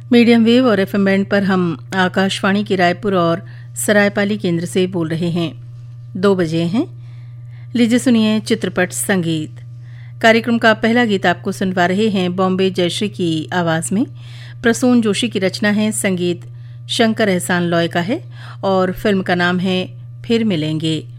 Medium wave और FM band पर हम आकाशवाणी के रायपुर और सरायपाली केंद्र से बोल रहे हैं। 2 बजे हैं। लीजिए सुनिए चित्रपट संगीत। कार्यक्रम का पहला गीत आपको सुनवा रहे हैं बॉम्बे जयश्री की आवाज में। प्रसून जोशी की रचना है, संगीत शंकर एहसान लॉय का है और फिल्म का नाम है फिर मिलेंगे।